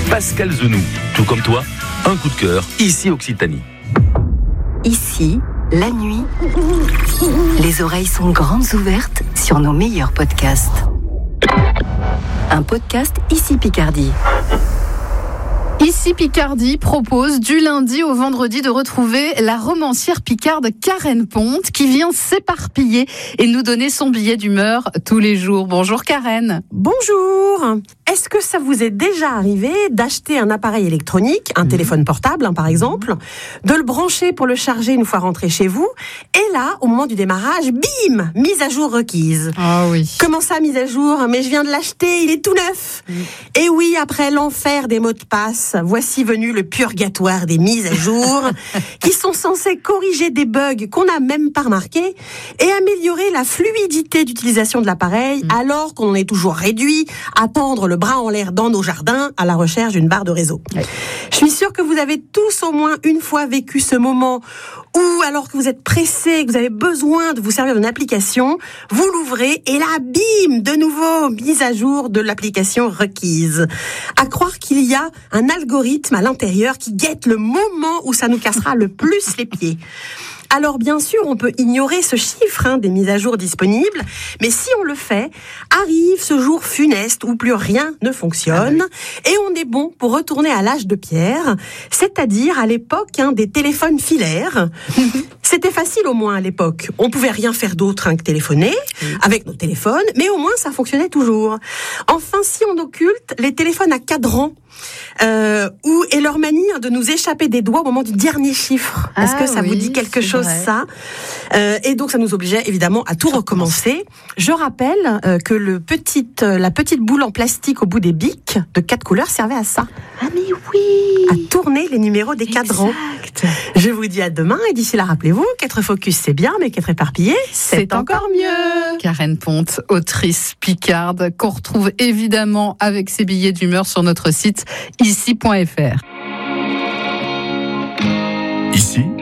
Pascal Zenou, tout comme toi, un coup de cœur, ici Occitanie. Ici, la nuit, les oreilles sont grandes ouvertes sur nos meilleurs podcasts. Un podcast Ici Picardie. Ici Picardie propose du lundi au vendredi de retrouver la romancière picarde Karen Ponte qui vient s'éparpiller et nous donner son billet d'humeur tous les jours. Bonjour Karen. Bonjour. Est-ce que ça vous est déjà arrivé d'acheter un appareil électronique, un téléphone portable par exemple, de le brancher pour le charger une fois rentré chez vous, et là, au moment du démarrage, bim, mise à jour requise. Ah oui. Comment ça, mise à jour ? Mais je viens de l'acheter, il est tout neuf. Et oui, après l'enfer des mots de passe, voici venu le purgatoire des mises à jour qui sont censées corriger des bugs qu'on n'a même pas remarqués et améliorer la fluidité d'utilisation de l'appareil alors qu'on en est toujours réduit à tendre le bras en l'air dans nos jardins à la recherche d'une barre de réseau. Ouais. Je suis sûre que vous avez tous au moins une fois vécu ce moment où, alors que vous êtes pressé, que vous avez besoin de vous servir d'une application, vous l'ouvrez et là, bim, de nouveau, mise à jour de l'application requise. À croire qu'il y a un algorithme à l'intérieur qui guette le moment où ça nous cassera le plus les pieds. Alors bien sûr, on peut ignorer ce chiffre des mises à jour disponibles, mais si on le fait, arrive ce jour funeste où plus rien ne fonctionne et on est bon pour retourner à l'âge de pierre, c'est-à-dire à l'époque des téléphones filaires. C'était facile au moins à l'époque. On pouvait rien faire d'autre que téléphoner avec nos téléphones, mais au moins ça fonctionnait toujours. Enfin, si on occulte les téléphones à cadran, et leur manie de nous échapper des doigts au moment du dernier chiffre. Est-ce que ça vous dit quelque chose, ça ? Et donc ça nous obligeait évidemment à tout recommencer. Je rappelle que la petite boule en plastique au bout des bics de 4 couleurs servait à ça. Ah mais oui ! À tourner les numéros des cadrans. Exact. Je vous dis à demain et d'ici là, rappelez-vous qu'être focus c'est bien, mais qu'être éparpillé c'est encore mieux. Karen Ponte, autrice picarde, qu'on retrouve évidemment avec ses billets d'humeur sur notre site ici.fr. Ici,